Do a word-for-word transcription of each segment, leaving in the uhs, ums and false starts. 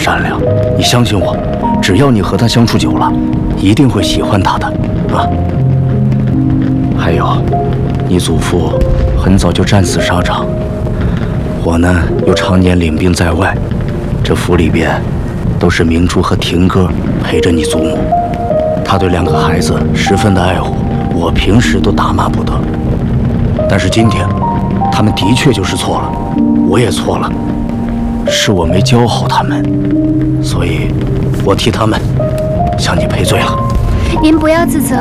善良，你相信我，只要你和他相处久了，一定会喜欢他的啊。还有，你祖父很早就战死沙场，我呢又常年领兵在外，这府里边都是明珠和婷哥陪着你祖母，他对两个孩子十分的爱护，我平时都大骂不得。但是今天，他们的确就是错了，我也错了，是我没教好他们，所以，我替他们向你赔罪了。 您不要自责。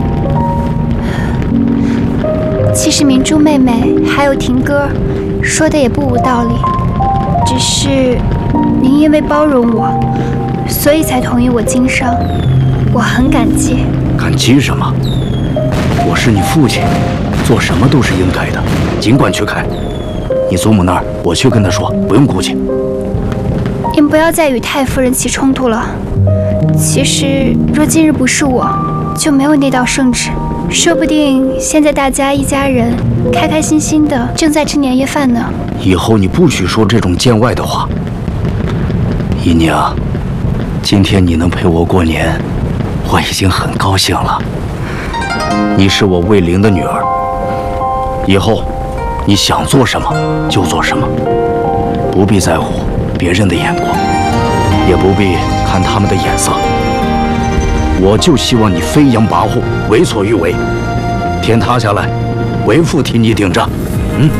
其实明珠妹妹还有婷哥说的也不无道理，只是您因为包容我，所以才同意我经商，我很感激。 感激什么？我是你父亲，做什么都是应该的，尽管去开。你祖母那儿，我去跟她说，不用顾忌。 您不要再与太夫人起冲突了。其实若今日不是我，就没有那道圣旨，说不定现在大家一家人开开心心的正在吃年夜饭呢。 以后你不许说这种见外的话。姨娘，今天你能陪我过年，我已经很高兴了。你是我魏灵的女儿，以后你想做什么就做什么，不必在乎别人的眼光，也不必看他们的眼色。我就希望你飞扬跋扈，为所欲为。天塌下来，为父替你顶着。嗯。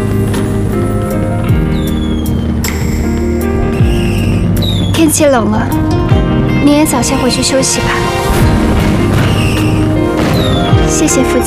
天气冷了，您也早些回去休息吧。谢谢父亲。